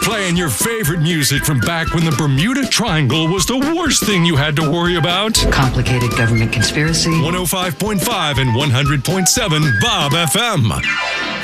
Playing your favorite music from back when the Bermuda Triangle was the worst thing you had to worry about. Complicated government conspiracy. 105.5 and 100.7 Bob FM.